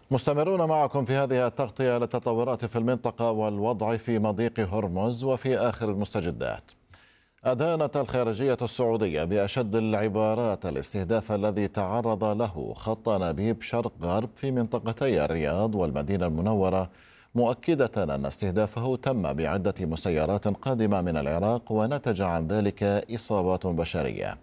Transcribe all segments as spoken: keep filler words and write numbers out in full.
مستمرون معكم في هذه التغطية للتطورات في المنطقة والوضع في مضيق هرمز وفي آخر المستجدات. أدانت الخارجية السعودية بأشد العبارات الاستهداف الذي تعرض له خط أنابيب شرق غرب في منطقتي الرياض والمدينة المنورة، مؤكدة أن استهدافه تم بعدة مسيرات قادمة من العراق ونتج عن ذلك إصابات بشرية.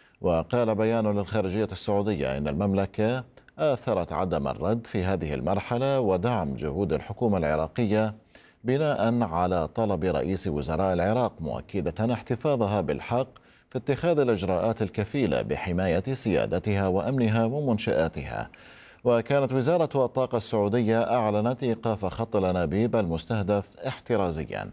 وقال بيان للخارجية السعودية إن المملكة آثرت عدم الرد في هذه المرحلة ودعم جهود الحكومة العراقية بناء على طلب رئيس وزراء العراق، مؤكدة احتفاظها بالحق في اتخاذ الإجراءات الكفيلة بحماية سيادتها وأمنها ومنشآتها. وكانت وزارة الطاقة السعودية أعلنت إيقاف خط الأنابيب المستهدف احترازيا.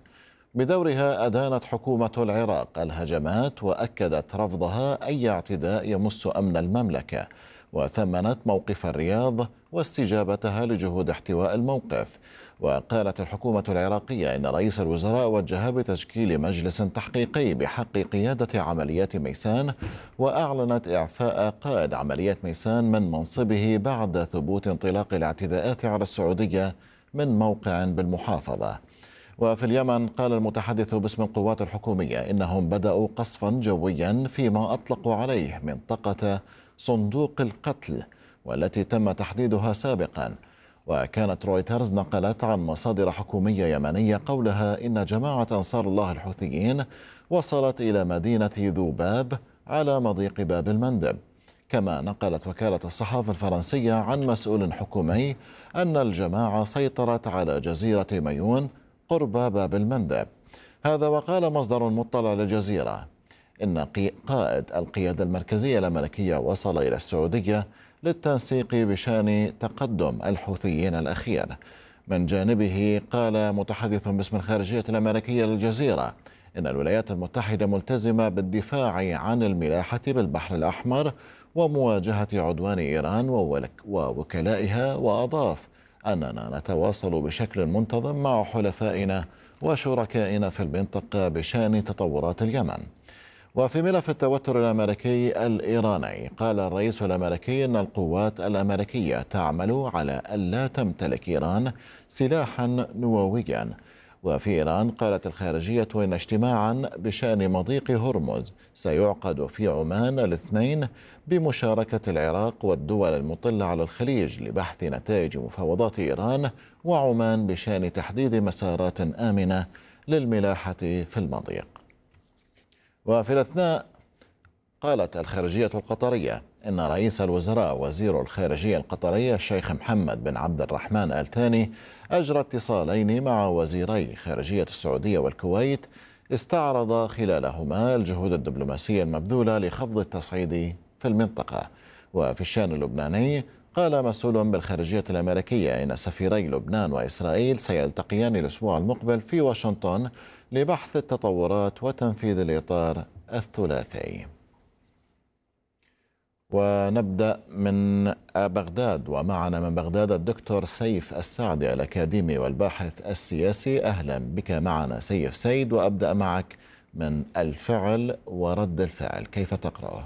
بدورها أدانت حكومة العراق الهجمات وأكدت رفضها أي اعتداء يمس أمن المملكة، وثمنت موقف الرياض واستجابتها لجهود احتواء الموقف. وقالت الحكومة العراقية إن رئيس الوزراء وجه بتشكيل مجلس تحقيقي بحق قيادة عمليات ميسان، وأعلنت إعفاء قائد عمليات ميسان من منصبه بعد ثبوت انطلاق الاعتداءات على السعودية من موقع بالمحافظة. وفي اليمن قال المتحدث باسم القوات الحكومية إنهم بدأوا قصفا جويا فيما أطلقوا عليه منطقة صندوق القتل والتي تم تحديدها سابقا. وكانت رويترز نقلت عن مصادر حكومية يمنية قولها إن جماعة أنصار الله الحوثيين وصلت إلى مدينة ذوباب على مضيق باب المندب. كما نقلت وكالة الصحافة الفرنسية عن مسؤول حكومي أن الجماعة سيطرت على جزيرة ميون قرب باب المندب. هذا وقال مصدر مطلع للجزيرة إن قائد القيادة المركزية الأمريكية وصل إلى السعودية للتنسيق بشأن تقدم الحوثيين الأخير. من جانبه قال متحدث باسم الخارجية الأمريكية للجزيرة إن الولايات المتحدة ملتزمة بالدفاع عن الملاحة بالبحر الأحمر ومواجهة عدوان إيران ووكلائها، وأضاف أننا نتواصل بشكل منتظم مع حلفائنا وشركائنا في المنطقة بشأن تطورات اليمن. وفي ملف التوتر الأمريكي الإيراني قال الرئيس الأمريكي أن القوات الأمريكية تعمل على ألا تمتلك إيران سلاحا نوويا. وفي إيران قالت الخارجية إن اجتماعا بشأن مضيق هرمز سيعقد في عمان الاثنين بمشاركة العراق والدول المطلة على الخليج لبحث نتائج مفاوضات إيران وعمان بشأن تحديد مسارات آمنة للملاحة في المضيق. وفي الأثناء قالت الخارجية القطرية إن رئيس الوزراء وزير الخارجية القطرية الشيخ محمد بن عبد الرحمن آل ثاني أجرى اتصالين مع وزيري خارجية السعودية والكويت استعرض خلالهما الجهود الدبلوماسية المبذولة لخفض التصعيد في المنطقة. وفي الشأن اللبناني قال مسؤول بالخارجية الأمريكية إن سفيري لبنان وإسرائيل سيلتقيان الأسبوع المقبل في واشنطن لبحث التطورات وتنفيذ الإطار الثلاثي. ونبدأ من بغداد، ومعنا من بغداد الدكتور سيف السعدي الأكاديمي والباحث السياسي. أهلا بك معنا سيف سيد، وأبدأ معك من الفعل ورد الفعل، كيف تقرأه؟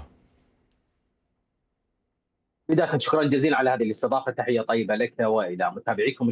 بداية شكرا جزيلا على هذه الاستضافة، تحية طيبة لك وإلى متابعيكم